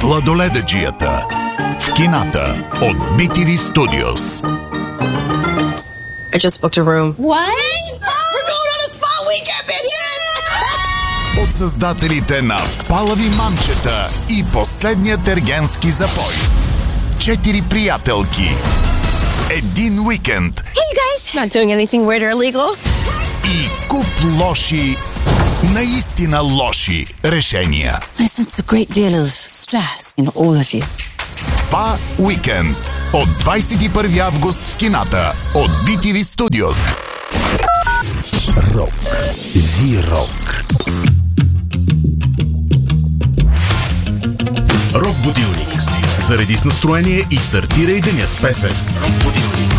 Сладоледаджията в кината от BTV Studios. I just booked a room. What? We're going on a spa weekend, bitches! От създателите на Палави мамчета и Последният ергенски запой. 4 приятелки. Един уикенд. Hey, you guys! Not doing anything weird or illegal? И куп лоши, наистина лоши решения. I sense a great deal of stress in all of you. Спа уикенд от 21 август в кината от BTV Studios. Рок. Зи-рок. Рок будилник. Зареди с настроение и стартирай деня с песен. Рок будилник.